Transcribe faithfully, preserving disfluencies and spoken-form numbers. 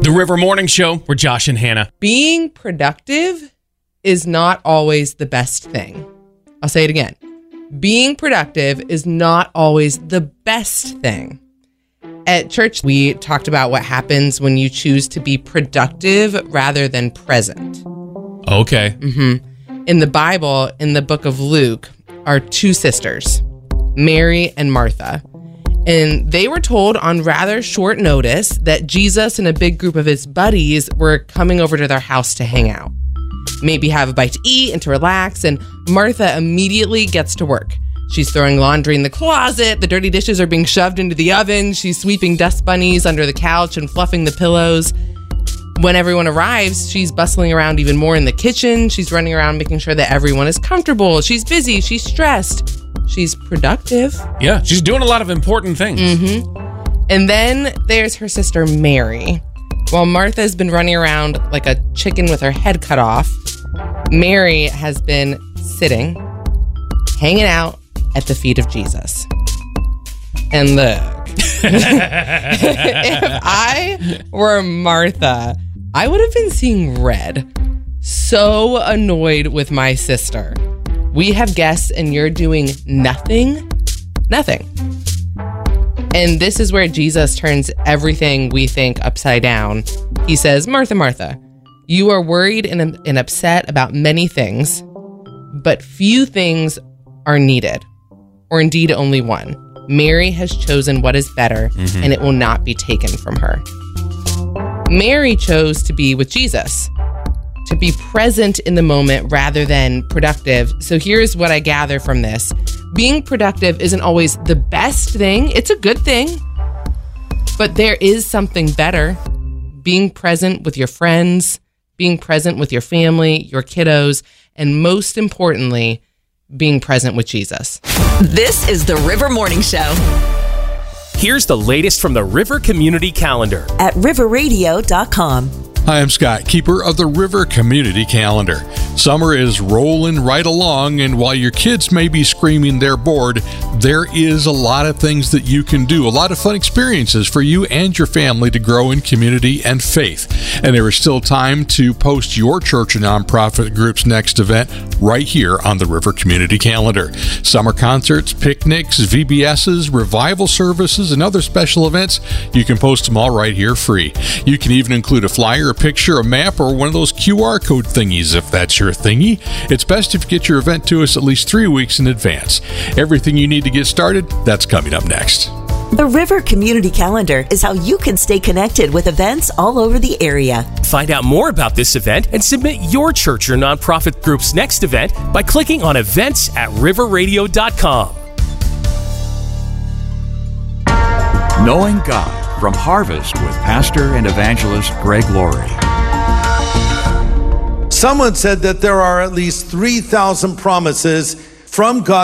The River Morning Show, we're Josh and Hannah. Being productive is not always the best thing. I'll say it again. Being productive is not always the best thing. At church, we talked about what happens when you choose to be productive rather than present. Okay. Mm-hmm. In the Bible, in the book of Luke, are two sisters, Mary and Martha. And they were told on rather short notice that Jesus and a big group of his buddies were coming over to their house to hang out. Maybe have a bite to eat and to relax. And Martha immediately gets to work. She's throwing laundry in the closet. The dirty dishes are being shoved into the oven. She's sweeping dust bunnies under the couch and fluffing the pillows. When everyone arrives, she's bustling around even more in the kitchen. She's running around making sure that everyone is comfortable. She's busy. She's stressed. She's productive. Yeah, she's doing a lot of important things. Mm-hmm. And then there's her sister, Mary. While Martha's been running around like a chicken with her head cut off, Mary has been sitting, hanging out at the feet of Jesus. And look, if I were Martha, I would have been seeing red. So annoyed with my sister. We have guests and you're doing nothing, nothing. And this is where Jesus turns everything we think upside down. He says, Martha, Martha, you are worried and, and upset about many things, but few things are needed, or indeed only one. Mary has chosen what is better, mm-hmm. and it will not be taken from her. Mary chose to be with Jesus, to be present in the moment rather than productive. So here's what I gather from this. Being productive isn't always the best thing. It's a good thing, but there is something better. Being present with your friends, being present with your family, your kiddos, and most importantly, being present with Jesus. This is the River Morning Show. Here's the latest from the River Community Calendar at river radio dot com. Hi, I'm Scott, keeper of the River Community Calendar. Summer is rolling right along, and while your kids may be screaming they're bored, there is a lot of things that you can do, a lot of fun experiences for you and your family to grow in community and faith. And there is still time to post your church and nonprofit group's next event right here on the River Community Calendar. Summer concerts, picnics, V B S's, revival services, and other special events, you can post them all right here free. You can even include a flyer, a picture, a map, or one of those Q R code thingies if that's your thingy. It's best if you get your event to us at least three weeks in advance. Everything you need to get started, that's coming up next. The River Community Calendar is how you can stay connected with events all over the area. Find out more about this event and submit your church or nonprofit group's next event by clicking on events at river radio dot com. Knowing God from Harvest with Pastor and Evangelist Greg Laurie. Someone said that there are at least three thousand promises from God